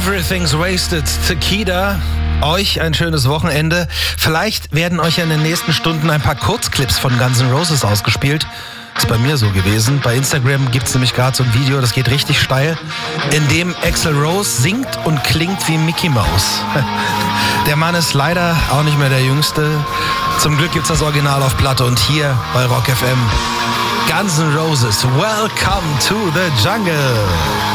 Everything's Wasted, Takida. Euch ein schönes Wochenende. Vielleicht werden euch ja in den nächsten Stunden ein paar Kurzclips von Guns N' Roses ausgespielt. Ist bei mir so gewesen. Bei Instagram gibt es nämlich gerade so ein Video, das geht richtig steil, in dem Axl Rose singt und klingt wie Mickey Mouse. Der Mann ist leider auch nicht mehr der Jüngste. Zum Glück gibt's das Original auf Platte und hier bei Rock FM. Guns N' Roses, Welcome to the Jungle.